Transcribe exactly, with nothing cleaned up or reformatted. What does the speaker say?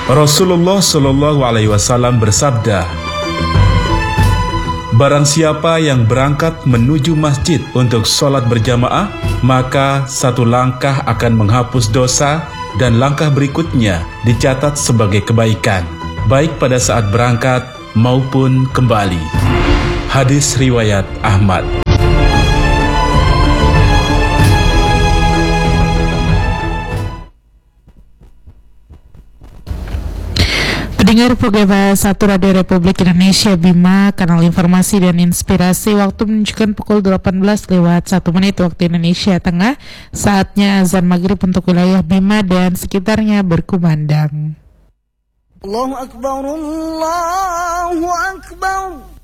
Rasulullah Shallallahu Alaihi Wasallam bersabda, barang siapa yang berangkat menuju masjid untuk sholat berjamaah, maka satu langkah akan menghapus dosa dan langkah berikutnya dicatat sebagai kebaikan, baik pada saat berangkat maupun kembali. Hadis riwayat Ahmad. Pendengar program satu Radio Republik Indonesia Bima, kanal informasi dan inspirasi, waktu menunjukkan pukul delapan belas lewat satu menit waktu Indonesia Tengah. Saatnya azan maghrib untuk wilayah Bima dan sekitarnya berkumandang. Allahu Akbar, Allahu Akbar.